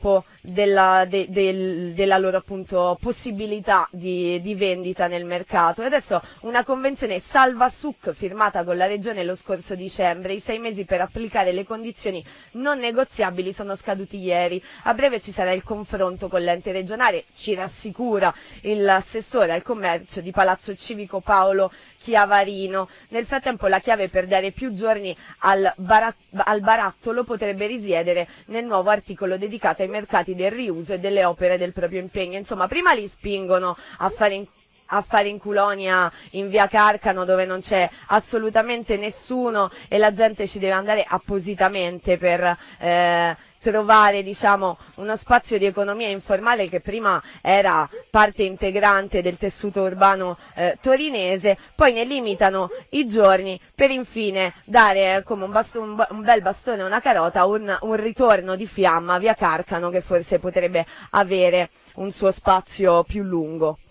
tempo della loro appunto possibilità di vendita nel mercato. E adesso una convenzione salva SUC firmata con la regione lo scorso dicembre. I 6 mesi per applicare le condizioni non negoziabili sono scaduti ieri. A breve ci sarà il confronto con l'ente regionale, ci rassicura l'assessore al commercio di Palazzo Civico Paolo Chiavarino. Nel frattempo la chiave per dare più giorni al barattolo potrebbe risiedere nel nuovo articolo dedicato ai mercati del riuso e delle opere del proprio impegno. Insomma, prima li spingono a fare in Culonia, in via Carcano, dove non c'è assolutamente nessuno e la gente ci deve andare appositamente per trovare, diciamo, uno spazio di economia informale che prima era parte integrante del tessuto urbano torinese. Poi ne limitano i giorni per infine dare come un bel bastone e una carota un ritorno di fiamma via Carcano, che forse potrebbe avere un suo spazio più lungo.